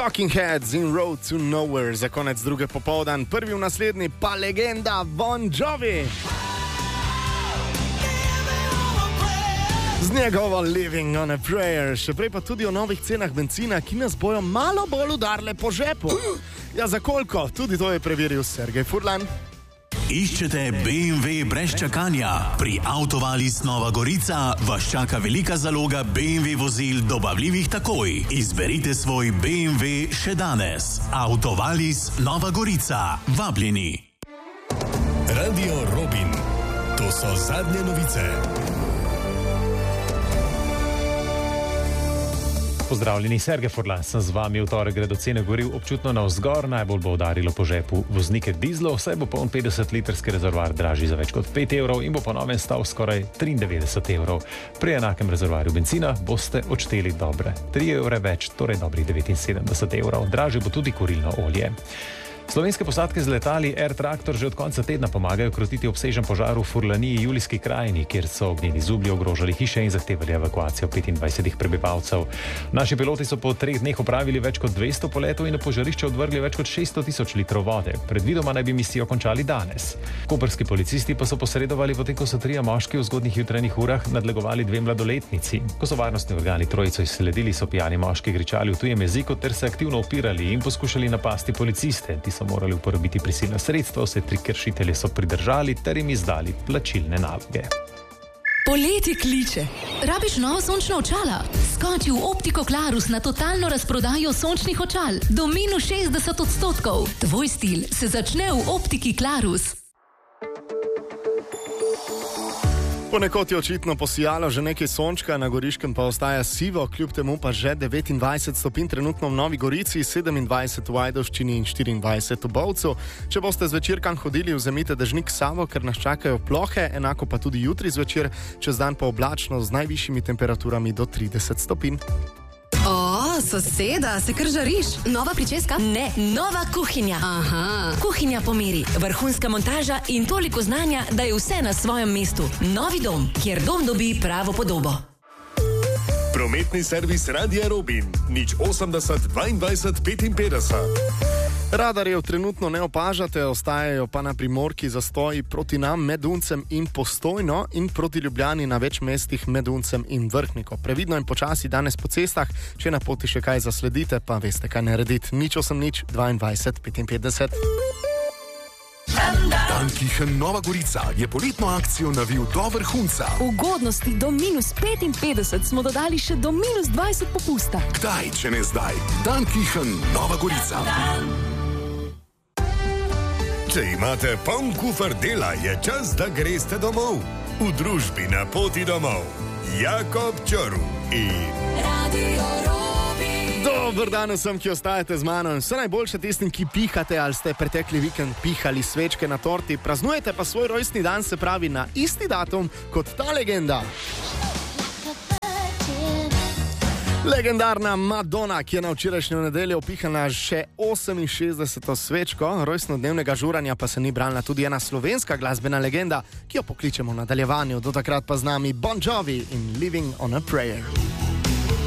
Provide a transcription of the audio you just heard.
Talking Heads in Road to Nowhere za konec druge popoldan, prvi v naslednji pa legenda Bon Jovi. Z njegovo Living on a Prayer, še prej pa tudi o novih cenah benzina, ki nas bojo malo bolj udarle po žepu. Ja, za koliko? Tudi to je preveril Sergej Furlan. Iščete BMW brez čakanja? Pri Autovalis Nova Gorica vas čaka velika zaloga BMW vozil dobavljivih takoj. Izberite svoj BMW še danes. Autovalis Nova Gorica. Vabljeni. Radio Robin. To so zadnje novice. Pozdravljeni, Sergej Furlan sem z vami. V torek gredo cene goriv občutno navzgor, najbolj bo udarilo po žepu voznike dizlov, saj bo poln 50-litrski rezervoar dražji za več kot 5 evrov in bo po novem stal skoraj 93 evrov. Pri enakem rezervoarju benzina boste odšteli dobre 3 evre več, torej dobrih 79 evrov. Dražje bo tudi kurilno olje. Slovenske posadke z letali Air Tractor že od konca tedna pomagajo krotiti obsežen požar v Furlaniji, Julijski krajini, kjer so ognjeni zublji ogrožali hiše in zahtevali evakuacijo 25 prebivalcev. Naši piloti so po 3 dneh opravili več kot 200 poletov in na požarišče odvrgli več kot 600 tisoč litrov vode. Predvidoma naj bi misijo končali danes. Koprski policisti pa so posredovali potem, ko so 3 moški v zgodnjih jutranjih urah nadlegovali 2 mladoletnici. Ko so varnostni organi trojico izsledili, so pijani moški kričali v tujem jeziku ter se aktivno upirali in poskušali napasti policiste. So morali uporabiti prisilna sredstva, vse 3 kršitelje so pridržali ter jim izdali plačilne naloge. Poletje kliče. Rabiš novo sončno očala? Skoči v Optiko Klarus na totalno razprodajo sončnih očal do minus 60%. Tvoj stil se začne v Optiki Klarus. Ponekod je očitno posijalo že nekaj sončka, na Goriškem pa ostaja sivo, kljub temu pa že 29 stopinj trenutno v Novi Gorici, 27 v Ajdovščini in 24 v Bovcu. Če boste zvečer kam hodili, vzemite dežnik s sabo, ker nas čakajo plohe, enako pa tudi jutri zvečer, čez dan pa oblačno z najvišjimi temperaturami do 30 stopinj. O, soseda, se kar žariš? Nova pričeska? Ne, nova kuhinja. Aha. Kuhinja po meri, vrhunska montaža in toliko znanja, da je vse na svojem mestu. Novi dom, kjer dom dobi pravo podobo. Prometni servis Radia Robin. 080 22 55. Radarjev trenutno ne opažate, ostajajo pa na primorki zastoji proti nam med Uncem in Postojno in proti Ljubljani na več mestih med Uncem in Vrhniko. Previdno in počasi danes po cestah, če na poti še kaj zasledite, pa veste kaj narediti. 080 22 55. Dankichen Nova Gorica je poletno akcijo navil do vrhunca. Ugodnosti do minus 55 smo dodali še do minus 20 popusta. Kdaj, če ne zdaj? Dankichen Nova Gorica. Če imate poln kufer dela, je čas, da greste domov. V družbi Na poti domov. Jakob Čorv in Radio Robin. Dober dan vsem, ki ostajate z mano. Vse najboljše tistim, ki pihate ali ste pretekli vikend pihali svečke na torti. Praznujete pa svoj rojstni dan, se pravi na isti datum kot ta legenda. Legendarna Madonna, ki je na včerajšnjo nedeljo opihala še 68. svečko, rojstnodnevnega žuranja pa se ni branila tudi ena slovenska glasbena legenda, ki jo pokličemo v nadaljevanju. Do takrat pa z nami Bon Jovi in Living on a Prayer.